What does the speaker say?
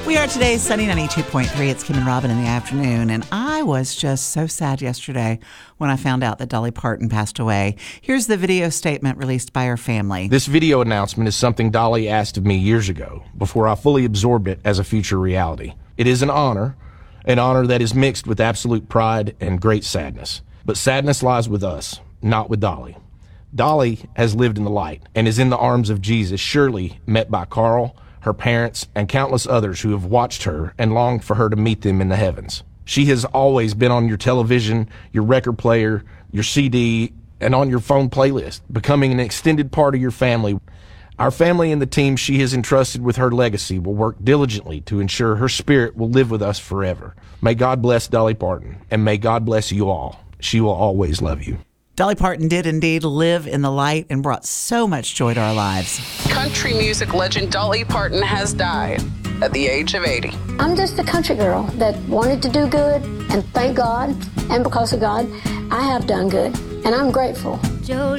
We are today's Sunny 92.3. It's Kim and Robin in the afternoon, and I was just so sad yesterday when I found out that Dolly Parton passed away. Here's the video statement released by her family. This video announcement is something Dolly asked of me years ago, before I fully absorbed it as a future reality. It is an honor that is mixed with absolute pride and great sadness. But sadness lies with us, not with Dolly. Dolly has lived in the light and is in the arms of Jesus, surely met by Carl, her parents, and countless others who have watched her and longed for her to meet them in the heavens. She has always been on your television, your record player, your CD, and on your phone playlist, becoming an extended part of your family. Our family and the team she has entrusted with her legacy will work diligently to ensure her spirit will live with us forever. May God bless Dolly Parton, and may God bless you all. She will always love you. Dolly Parton did indeed live in the light and brought so much joy to our lives. Country music legend Dolly Parton has died at the age of 80. I'm just a country girl that wanted to do good, and thank God, and because of God, I have done good, and I'm grateful.